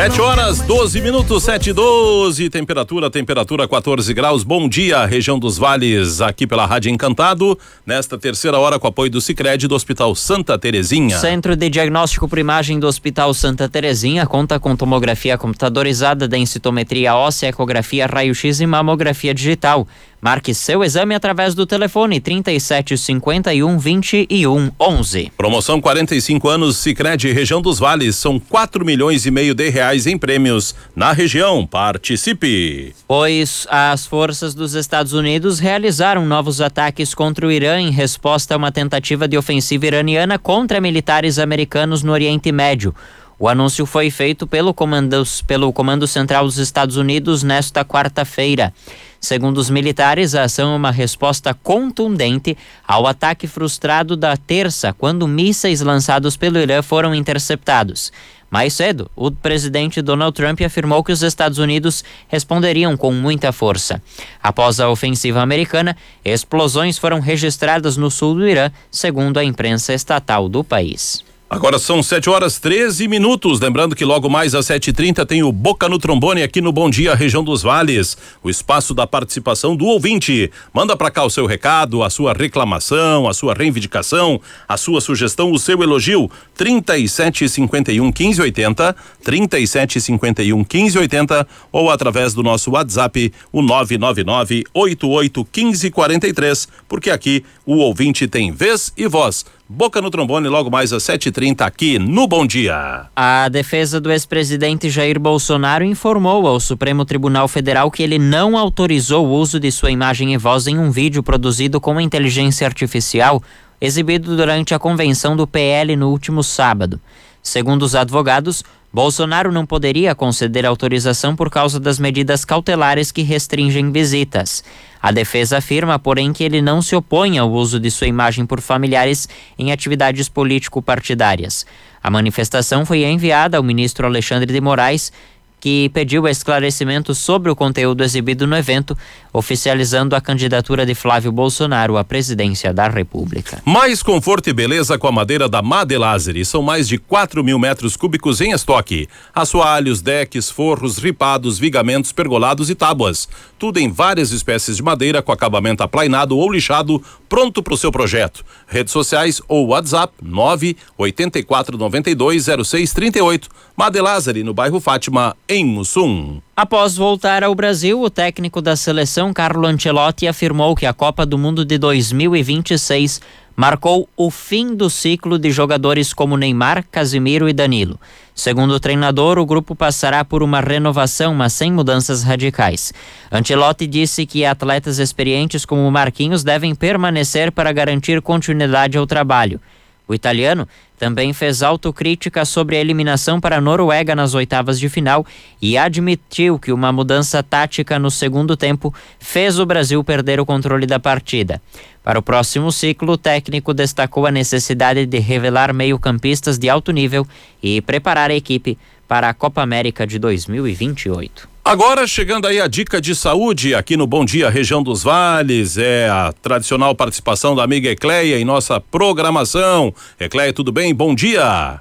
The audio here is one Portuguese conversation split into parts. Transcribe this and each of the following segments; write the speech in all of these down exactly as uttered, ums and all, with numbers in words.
sete horas, doze minutos, sete e doze, temperatura, temperatura quatorze graus. Bom dia, região dos Vales, aqui pela Rádio Encantado, nesta terceira hora com apoio do Sicredi do Hospital Santa Terezinha. Centro de Diagnóstico por Imagem do Hospital Santa Terezinha conta com tomografia computadorizada, densitometria óssea, ecografia, raio-x e mamografia digital. Marque seu exame através do telefone trinta e sete, cinquenta e um, vinte e um, onze. Promoção quarenta e cinco anos Sicredi região dos Vales, são quatro milhões e meio de reais em prêmios na região. Participe! Pois as forças dos Estados Unidos realizaram novos ataques contra o Irã em resposta a uma tentativa de ofensiva iraniana contra militares americanos no Oriente Médio. O anúncio foi feito pelo Comando, pelo Comando Central dos Estados Unidos nesta quarta-feira. Segundo os militares, a ação é uma resposta contundente ao ataque frustrado da terça, quando mísseis lançados pelo Irã foram interceptados. Mais cedo, o presidente Donald Trump afirmou que os Estados Unidos responderiam com muita força. Após a ofensiva americana, explosões foram registradas no sul do Irã, segundo a imprensa estatal do país. Agora são sete horas, treze minutos. Lembrando que logo mais às sete e trinta tem o Boca no Trombone aqui no Bom Dia, região dos Vales. O espaço da participação do ouvinte. Manda pra cá o seu recado, a sua reclamação, a sua reivindicação, a sua sugestão, o seu elogio. trinta e sete, cinquenta e um, quinze, oitenta, trinta e sete, cinquenta e um, quinze, oitenta ou através do nosso WhatsApp, o nove nove nove, oito oito um cinco, quatro três, porque aqui o ouvinte tem vez e voz. Boca no Trombone logo mais às sete e trinta aqui no Bom Dia. A defesa do ex-presidente Jair Bolsonaro informou ao Supremo Tribunal Federal que ele não autorizou o uso de sua imagem e voz em um vídeo produzido com inteligência artificial exibido durante a convenção do P L no último sábado. Segundo os advogados, Bolsonaro não poderia conceder autorização por causa das medidas cautelares que restringem visitas. A defesa afirma, porém, que ele não se opõe ao uso de sua imagem por familiares em atividades político-partidárias. A manifestação foi enviada ao ministro Alexandre de Moraes, que pediu esclarecimento sobre o conteúdo exibido no evento, oficializando a candidatura de Flávio Bolsonaro à presidência da República. Mais conforto e beleza com a madeira da Madelazeri. São mais de quatro mil metros cúbicos em estoque. Assoalhos, decks, forros, ripados, vigamentos, pergolados e tábuas. Tudo em várias espécies de madeira com acabamento aplainado ou lixado, pronto para o seu projeto. Redes sociais ou WhatsApp nove oito quatro nove dois zero seis três oito. Madelazeri, no bairro Fátima, em Mussum. Após voltar ao Brasil, o técnico da seleção, Carlo Ancelotti, afirmou que a Copa do Mundo de dois mil e vinte e seis marcou o fim do ciclo de jogadores como Neymar, Casemiro e Danilo. Segundo o treinador, o grupo passará por uma renovação, mas sem mudanças radicais. Ancelotti disse que atletas experientes como Marquinhos devem permanecer para garantir continuidade ao trabalho. O italiano também fez autocrítica sobre a eliminação para a Noruega nas oitavas de final e admitiu que uma mudança tática no segundo tempo fez o Brasil perder o controle da partida. Para o próximo ciclo, o técnico destacou a necessidade de revelar meio-campistas de alto nível e preparar a equipe para a Copa América de dois mil e vinte e oito. Agora chegando aí a dica de saúde aqui no Bom Dia, região dos Vales, é a tradicional participação da amiga Ecleia em nossa programação. Ecleia, tudo bem? Bom dia!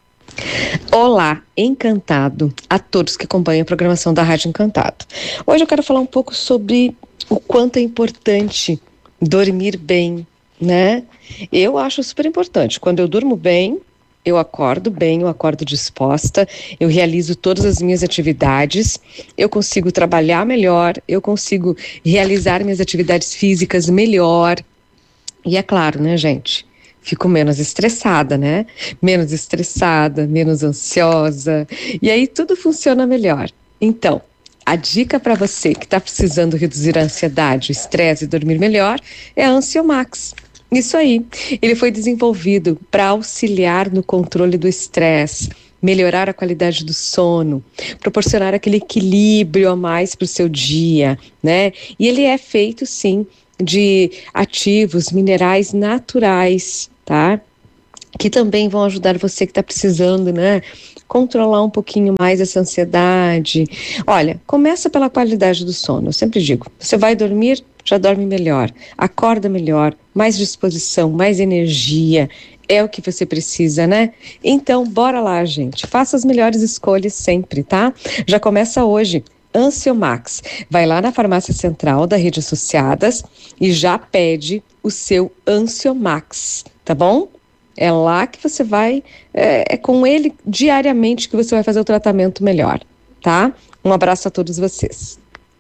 Olá, encantado a todos que acompanham a programação da Rádio Encantado. Hoje eu quero falar um pouco sobre o quanto é importante dormir bem, né? Eu acho super importante. Quando eu durmo bem, eu acordo bem, eu acordo disposta, eu realizo todas as minhas atividades, eu consigo trabalhar melhor, eu consigo realizar minhas atividades físicas melhor. E é claro, né, gente? Fico menos estressada, né? Menos estressada, menos ansiosa. E aí tudo funciona melhor. Então, a dica para você que está precisando reduzir a ansiedade, o estresse e dormir melhor é a Ansiomax. Isso aí, ele foi desenvolvido para auxiliar no controle do estresse, melhorar a qualidade do sono, proporcionar aquele equilíbrio a mais para o seu dia, né? E ele é feito, sim, de ativos, minerais naturais, tá? Que também vão ajudar você que está precisando, né? Controlar um pouquinho mais essa ansiedade. Olha, começa pela qualidade do sono, eu sempre digo, você vai dormir, já dorme melhor, acorda melhor, mais disposição, mais energia, é o que você precisa, né? Então, bora lá, gente. Faça as melhores escolhas sempre, tá? Já começa hoje. Ansiomax. Vai lá na farmácia central da Rede Associadas e já pede o seu Ansiomax, tá bom? É lá que você vai, é, é com ele diariamente que você vai fazer o tratamento melhor, tá? Um abraço a todos vocês.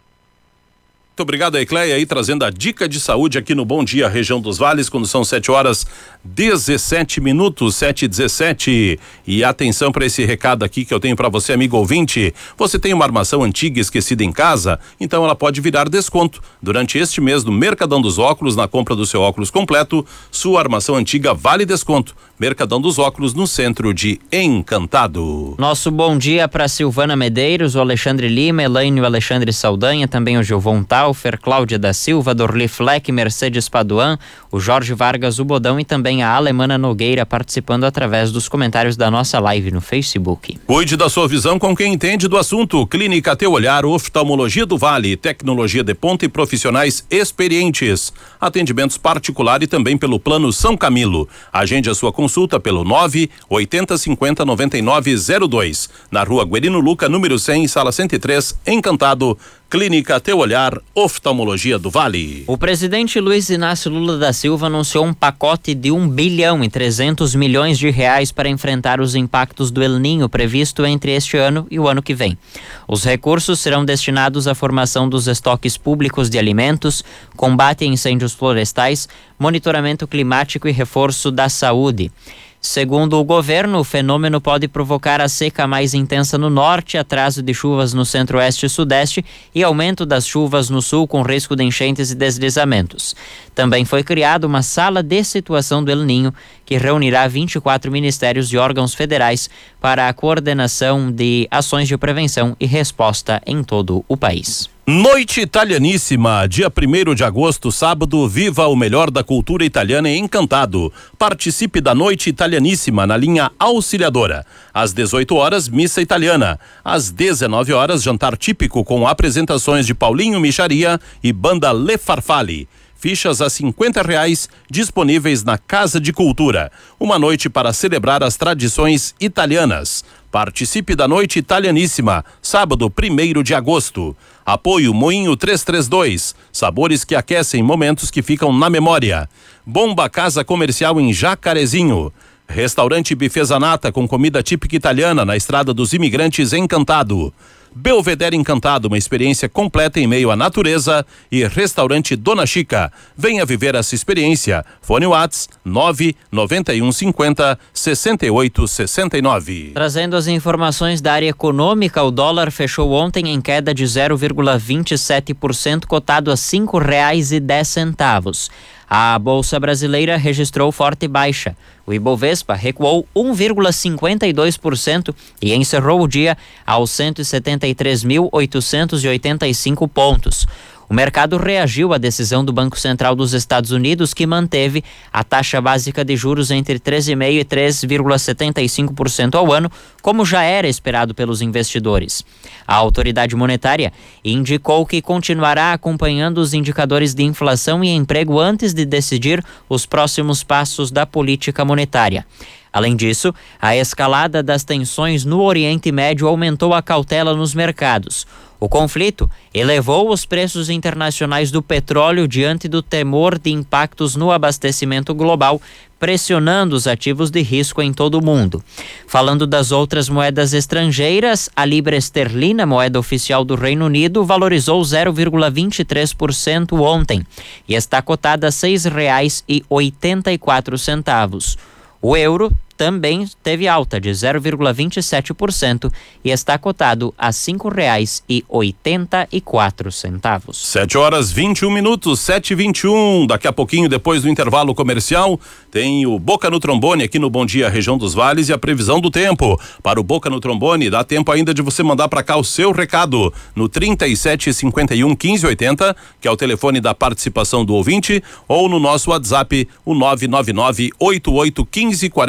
Muito obrigado, Ecleia, aí trazendo a dica de saúde aqui no Bom Dia Região dos Vales, quando são sete horas dezessete minutos, sete e dezessete. E atenção para esse recado aqui que eu tenho para você, amigo ouvinte. Você tem uma armação antiga esquecida em casa? Então ela pode virar desconto. Durante este mês do Mercadão dos Óculos, na compra do seu óculos completo, sua armação antiga vale desconto. Mercadão dos Óculos, no centro de Encantado. Nosso bom dia para Silvana Medeiros, o Alexandre Lima, Elaine, o Alexandre Saldanha, também o Gilvon Taufer, Cláudia da Silva, Dorli Fleck, Mercedes Paduan, o Jorge Vargas, o Bodão e também a Alemana Nogueira participando através dos comentários da nossa live no Facebook. Cuide da sua visão com quem entende do assunto. Clínica Teu Olhar, Oftalmologia do Vale, tecnologia de ponta e profissionais experientes. Atendimentos particular e também pelo Plano São Camilo. Agende a sua consulta pelo nove oitenta cinquenta noventa e nove zero dois. Na Rua Guerino Luca, número cem, sala cento e três, Encantado. Clínica Teu Olhar, Oftalmologia do Vale. O presidente Luiz Inácio Lula da Silva anunciou um pacote de um bilhão e trezentos milhões de reais para enfrentar os impactos do El Niño previsto entre este ano e o ano que vem. Os recursos serão destinados à formação dos estoques públicos de alimentos, combate a incêndios florestais, monitoramento climático e reforço da saúde. Segundo o governo, o fenômeno pode provocar a seca mais intensa no norte, atraso de chuvas no centro-oeste e sudeste e aumento das chuvas no sul com risco de enchentes e deslizamentos. Também foi criada uma sala de situação do El Niño, que reunirá vinte e quatro ministérios e órgãos federais para a coordenação de ações de prevenção e resposta em todo o país. Noite Italianíssima, dia primeiro de agosto, sábado, viva o melhor da cultura italiana em Encantado. Participe da Noite Italianíssima na linha Auxiliadora. Às dezoito horas, missa italiana. Às dezenove horas, jantar típico com apresentações de Paulinho Micharia e banda Le Farfalle. Fichas a cinquenta reais, disponíveis na Casa de Cultura. Uma noite para celebrar as tradições italianas. Participe da Noite Italianíssima, sábado primeiro de agosto. Apoio Moinho trezentos e trinta e dois, sabores que aquecem momentos que ficam na memória. Bomba Casa Comercial em Jacarezinho. Restaurante Buffet Zanata com comida típica italiana na Estrada dos Imigrantes Encantado. Belvedere Encantado, uma experiência completa em meio à natureza, e Restaurante Dona Chica. Venha viver essa experiência. Fone Whats nove nove um cinco zero seis oito seis nove. Trazendo as informações da área econômica, o dólar fechou ontem em queda de zero vírgula vinte e sete por cento, cotado a cinco reais e dez centavos. A Bolsa Brasileira registrou forte baixa. O Ibovespa recuou um vírgula cinquenta e dois por cento e encerrou o dia aos cento e setenta e três mil oitocentos e oitenta e cinco pontos. O mercado reagiu à decisão do Banco Central dos Estados Unidos, que manteve a taxa básica de juros entre três vírgula cinco por cento e três vírgula setenta e cinco por cento ao ano, como já era esperado pelos investidores. A autoridade monetária indicou que continuará acompanhando os indicadores de inflação e emprego antes de decidir os próximos passos da política monetária. Além disso, a escalada das tensões no Oriente Médio aumentou a cautela nos mercados. O conflito elevou os preços internacionais do petróleo diante do temor de impactos no abastecimento global, pressionando os ativos de risco em todo o mundo. Falando das outras moedas estrangeiras, a libra esterlina, moeda oficial do Reino Unido, valorizou zero vírgula vinte e três por cento ontem e está cotada a seis reais e oitenta e quatro centavos. O euro também teve alta de zero vírgula vinte e sete por cento e está cotado a cinco reais e oitenta e quatro centavos. Sete horas vinte e um minutos, sete e vinte e um. Daqui a pouquinho, depois do intervalo comercial, tem o Boca no Trombone aqui no Bom Dia Região dos Vales e a previsão do tempo. Para o Boca no Trombone, dá tempo ainda de você mandar para cá o seu recado no trinta e sete, cinquenta e um, quinze, oitenta, que é o telefone da participação do ouvinte, ou no nosso WhatsApp, o nove nove nove, oito oito um cinco, quatro três.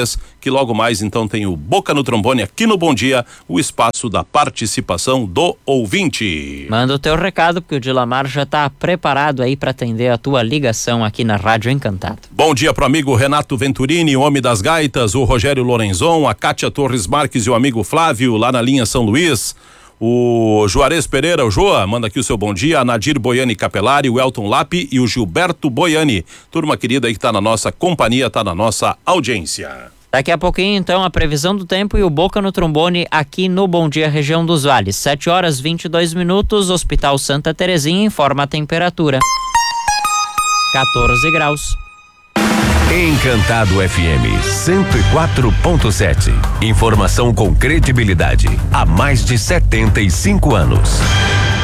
três, que logo mais então tem o Boca no Trombone aqui no Bom Dia, o espaço da participação do ouvinte. Manda o teu recado, porque o Dilamar já está preparado aí para atender a tua ligação aqui na Rádio Encantado. Bom dia pro amigo Renato Venturini, o homem das gaitas, o Rogério Lorenzon, a Kátia Torres Marques e o amigo Flávio lá na linha São Luís. O Juarez Pereira, o Joa, manda aqui o seu bom dia, a Nadir Boiani Capelari, o Elton Lapi e o Gilberto Boiani. Turma querida aí que tá na nossa companhia, tá na nossa audiência. Daqui a pouquinho, então, a previsão do tempo e o Boca no Trombone aqui no Bom Dia Região dos Vales. sete horas e vinte e dois minutos, Hospital Santa Terezinha informa a temperatura. quatorze graus. Encantado F M cento e quatro ponto sete. Informação com credibilidade há mais de setenta e cinco anos.